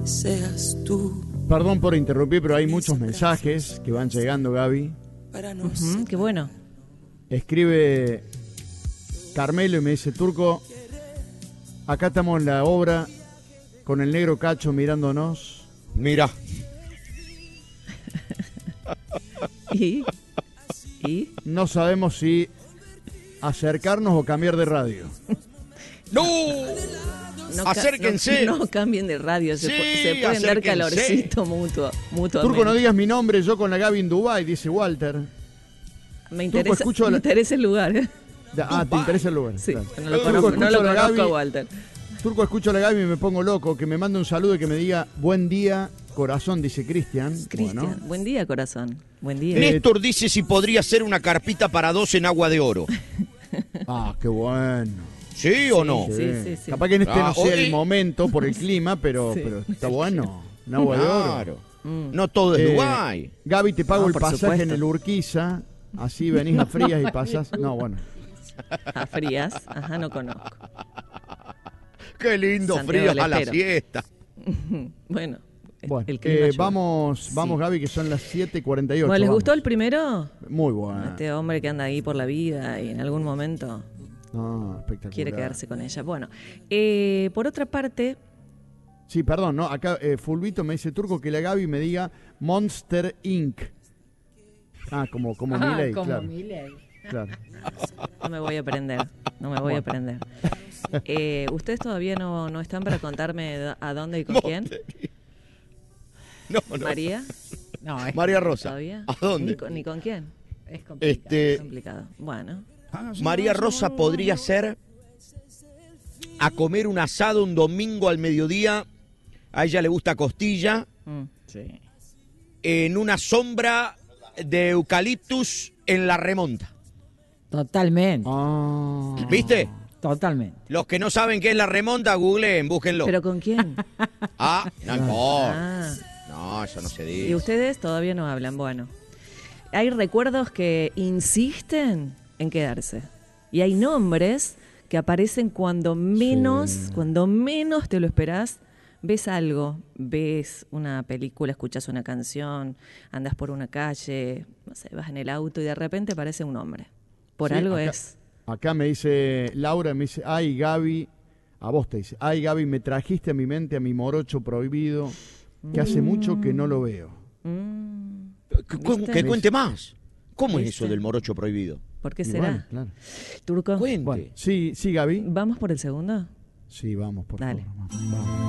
seas tú. Perdón por interrumpir, pero hay muchos mensajes que van llegando, Gaby. Qué bueno. Escribe Carmelo y me dice, Turco, acá estamos en la obra con el negro Cacho mirándonos. Mira. ¿Y? No sabemos si acercarnos o cambiar de radio. ¡No! ¡Acérquense! No cambien de radio, Sí, se pueden dar calorcito mutuamente. Turco, no digas mi nombre, yo con la Gaby en Dubái, dice Walter. Me interesa el lugar. ¿Te interesa el lugar? Sí, Claro. no lo conozco a Walter. Turco, escucho a la Gaby y me pongo loco, que me mande un saludo y que me diga buen día, corazón, dice Cristian. Bueno. Buen día, corazón. Buen día. Néstor dice si podría ser una carpita para dos en agua de oro. Ah, qué bueno. ¿Sí o no? Sí. Capaz que en este no sea oye. el momento por el clima, pero está bueno. Un agua de oro. Claro. No todo es Dubái. Gaby, te pago el por pasaje supuesto. en el Urquiza, así venís a Frías y pasás. No, bueno. A Frías, ajá, no conozco. Qué lindo Santiago frío a la del Estero. siesta. Bueno, Bueno, el clima ayuda. vamos Sí. Gaby, que son las 7:48. Bueno, ¿les vamos. gustó el primero? Muy bueno. Este hombre que anda ahí por la vida y en algún momento No, espectacular. quiere quedarse con ella. Bueno, por otra parte, Sí, perdón, ¿no? Acá Fulvito me dice, Turco, que la Gaby me diga Monster Inc. Ah, como Milei, claro. Claro. no me voy a aprender. ¿Ustedes todavía no están para contarme a dónde y con quién? No. ¿María? No, es María Rosa. ¿Todavía? ¿A dónde? ¿Ni con quién? es complicado. Es complicado. Bueno. María Rosa podría ser a comer un asado un domingo al mediodía. A ella le gusta costilla. Sí. En una sombra de eucaliptus en la remonta. Totalmente. Ah. ¿Viste? Totalmente. Los que no saben qué es la remonta, googleen, búsquenlo. ¿Pero con quién? Ah, no importa. Ah. No, eso no se Y dice. ustedes todavía no hablan. Bueno, hay recuerdos que insisten en quedarse. Y hay nombres que aparecen cuando menos te lo esperás. Ves algo, ves una película, escuchas una canción, andas por una calle, no sé, vas en el auto y de repente aparece un nombre. Por Sí, algo acá- es. Acá me dice Laura, me dice, ay Gaby, a vos te dice, ay Gaby, me trajiste a mi mente a mi morocho prohibido, que hace mucho que no lo veo. ¿Viste? Que cuente más. ¿Cómo es ¿Viste? eso del morocho prohibido? ¿Por qué Y será? bueno, claro. Turco, Cuente. Bueno, sí, Gaby. ¿vamos por el segundo? Sí, vamos, por Dale. favor. Vamos.